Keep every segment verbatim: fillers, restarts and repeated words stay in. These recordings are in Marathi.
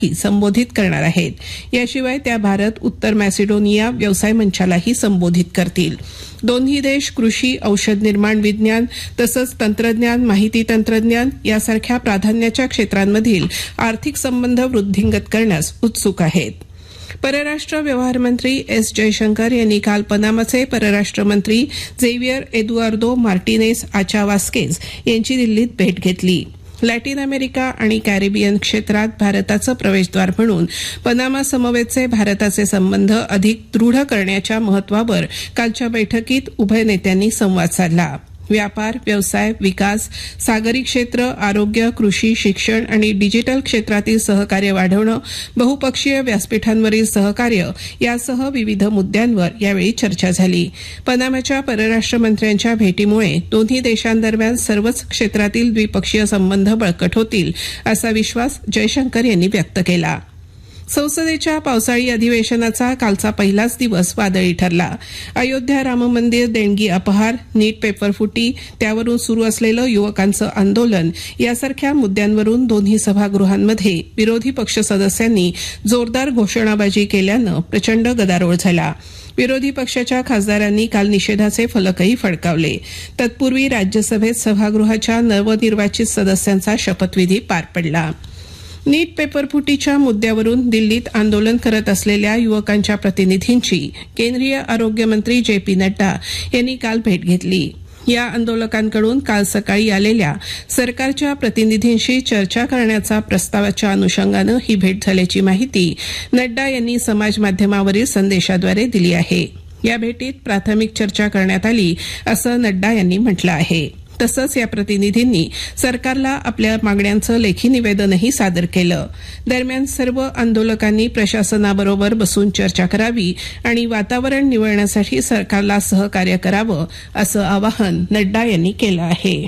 संबोधित करणार आहेत. याशिवाय त्या भारत उत्तर मॅसिडोनिया व्यवसाय मंचालाही संबोधित करतील. दोन्ही देश कृषी, औषध निर्माण विज्ञान तसंच तंत्रज्ञान, माहिती तंत्रज्ञान यासारख्या प्राधान्याच्या क्षेत्रांमधील आर्थिक संबंध वृद्धिंगत करण्यास उत्सुक आहेत. परराष्ट्र व्यवहार मंत्री एस जयशंकर यांनी काल पनामाचे परराष्ट्र मंत्री झेवियर एदुआर्दो मार्टिनेस आचा वास्केज यांची दिल्लीत भेट घेतली. लॅटिन अमेरिका आणि कॅरिबियन क्षेत्रात भारताचं प्रवेशद्वार म्हणून पनामा समवेतचे भारताचे संबंध अधिक दृढ करण्याच्या महत्वावर कालच्या बैठकीत उभय नेत्यांनी संवाद साधला. व्यापार, व्यवसाय, विकास, सागरी क्षेत्र, आरोग्य, कृषी, शिक्षण आणि डिजिटल क्षेत्रातील सहकार्य वाढवणं, बहुपक्षीय व्यासपीठांवरील सहकार्य यासह विविध मुद्द्यांवर यावेळी चर्चा झाली. पनामाच्या परराष्ट्र मंत्र्यांच्या भेटीमुळे दोन्ही देशांदरम्यान सर्वच क्षेत्रातील द्विपक्षीय संबंध बळकट होतील असा विश्वास जयशंकर यांनी व्यक्त केला. संसदेच्या पावसाळी अधिवेशनाचा कालचा पहिलाच दिवस वादळी ठरला. अयोध्या राम मंदिर देणगी अपहार, नीट पेपरफुटी, त्यावरून सुरू असलेलं युवकांचं आंदोलन यासारख्या मुद्द्यांवरून दोन्ही सभागृहांमध्ये विरोधी पक्ष सदस्यांनी जोरदार घोषणाबाजी केल्यानं प्रचंड गदारोळ झाला. विरोधी पक्षाच्या खासदारांनी काल निषेधाचे फलकही फडकावले. तत्पूर्वी राज्यसभेत सभागृहाच्या नवनिर्वाचित सदस्यांचा शपथविधी पार पडला. नीट पेपरफुटीच्या मुद्द्यावरून दिल्लीत आंदोलन करत असलेल्या युवकांच्या प्रतिनिधींची केंद्रीय आरोग्य मंत्री जे पी नड्डा यांनी काल भेट घेतली. या आंदोलकांकडून काल सकाळी आलेल्या सरकारच्या प्रतिनिधींशी चर्चा करण्याचा प्रस्तावाच्या अनुषंगानं ही भेट झाल्याची माहिती नड्डा यांनी समाजमाध्यमावरील संदेशाद्वारे दिली आहे. या भेटीत प्राथमिक चर्चा करण्यात आली असं नड्डा यांनी म्हटलं आहे. तसंच या प्रतिनिधींनी सरकारला आपल्या मागण्यांचं लेखी निवेदनही सादर केलं. दरम्यान सर्व आंदोलकांनी प्रशासनाबरोबर बसून चर्चा करावी आणि वातावरण निवळण्यासाठी सरकारला सहकार्य करावं असं आवाहन नड्डा यांनी केलं आहे.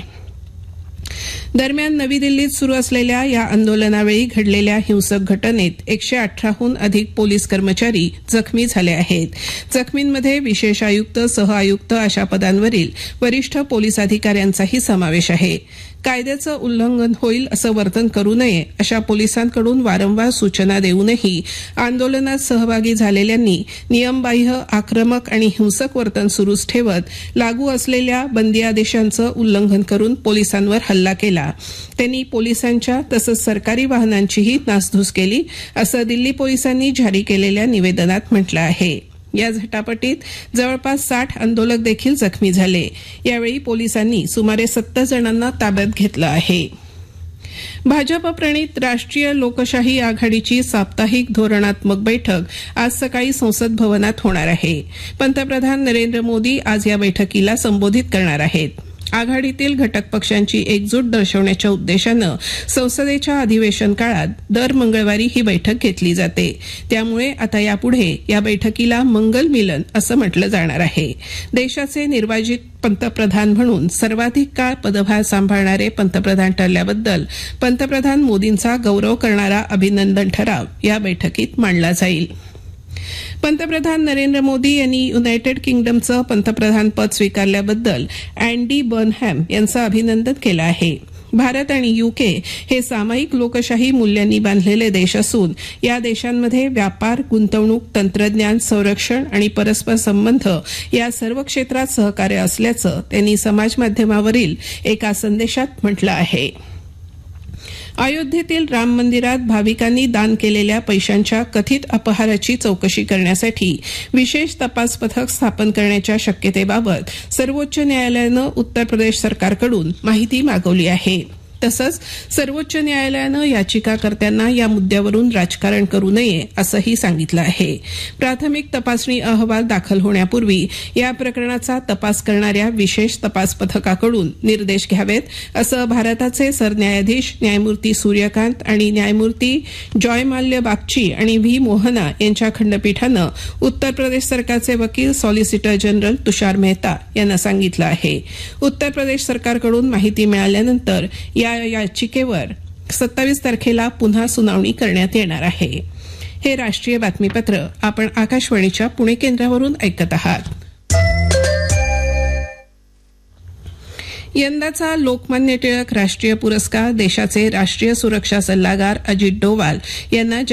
दरम्यान नवी दिल्लीत सुरू असलेल्या या आंदोलनावेळी घडलेल्या हिंसक घटनेत एकशे अठराहून अधिक पोलीस कर्मचारी जखमी झाले आहेत. जखमींमध्ये विशेष आयुक्त, सहआयुक्त अशा पदांवरील वरिष्ठ पोलीस अधिकाऱ्यांचाही समावेश आहे. कायद्याचं उल्लंघन होईल असं वर्तन करू नये अशा पोलिसांकडून वारंवार सूचना देऊनही आंदोलनात सहभागी झालेल्यांनी नियमबाह्य, आक्रमक आणि हिंसक वर्तन सुरूच ठेवत लागू असलेल्या बंदी आदेशांचं उल्लंघन करून पोलिसांवर हल्ला केला. त्यांनी पोलिसांच्या तसंच सरकारी वाहनांचीही नासधूस केली असं दिल्ली पोलिसांनी जारी केलेल्या निवेदनात म्हटलं आहे. या झटापटीत जवळपास साठ आंदोलक देखील जखमी झाले. यावेळी पोलिसांनी सुमारे सत्तर जणांना ताब्यात घेतलं आहे. भाजप प्रणित राष्ट्रीय लोकशाही आघाडीची साप्ताहिक धोरणात्मक बैठक आज सकाळी संसद भवनात होणार आहे. पंतप्रधान नरेंद्र मोदी आज या बैठकीला संबोधित करणार आहेत. आघाडीतील घटक पक्षांची एकजूट दर्शवण्याच्या उद्देशानं संसदेच्या अधिवेशन काळात दर मंगळवारी ही बैठक घेतली जाते. त्यामुळे आता यापुढे या बैठकीला मंगल मिलन असं म्हटलं जाणार आहे. देशाचे निर्वाचित पंतप्रधान म्हणून सर्वाधिक काळ पदभार सांभाळणारे पंतप्रधान ठरल्याबद्दल पंतप्रधान मोदींचा गौरव करणारा अभिनंदन ठराव या बैठकीत मांडला जाईल. पंतप्रधान नरेंद्र मोदी यांनी युनायटेड किंगडमचं पंतप्रधान पद स्वीकारल्याबद्दल अँडी बर्नहॅम यांचं अभिनंदन केलं आहे. भारत आणि युके हे सामायिक लोकशाही मूल्यांनी बांधलेले देश असून या देशांमध्ये व्यापार, गुंतवणूक, तंत्रज्ञान, संरक्षण आणि परस्पर संबंध या सर्व क्षेत्रात सहकार्य असल्याचं त्यांनी समाजमाध्यमावरील एका संदेशात म्हटलं आहे. अयोध्येतील राम मंदिरात भाविकांनी दान केलेल्या पैशांच्या कथित अपहाराची चौकशी करण्यासाठी विशेष तपास पथक स्थापन करण्याच्या शक्यतेबाबत सर्वोच्च न्यायालयानं उत्तर प्रदेश सरकारकडून माहिती मागवली आहे. तसंच सर्वोच्च न्यायालयानं याचिकाकर्त्यांना या मुद्द्यावरून राजकारण करू नये असंही सांगितलं आहे. प्राथमिक तपासणी अहवाल दाखल होण्यापूर्वी या प्रकरणाचा तपास करणाऱ्या विशेष तपास पथकाकडून निर्देश घ्यावेत असं भारताचे सरन्यायाधीश न्यायमूर्ती सूर्यकांत आणि न्यायमूर्ती जॉयमाल्य बागची आणि व्ही मोहना यांच्या खंडपीठानं उत्तर प्रदेश सरकारचे वकील सॉलिसिटर जनरल तुषार मेहता यांना सांगितलं आहे. उत्तर प्रदेश सरकारकडून माहिती मिळाल्यानंतर या याचिकेवर सत्तावीस तारखेला पुन्हा सुनावणी करण्यात येणार आहे. हे राष्ट्रीय बातमीपत्र आपण आकाशवाणीच्या पुणे केंद्रावरून ऐकत आहात. यंदाचा लोकमान्य टिळक राष्ट्रीय पुरस्कार देशाचे राष्ट्रीय सुरक्षा सल्लागार अजित डोवाल यांना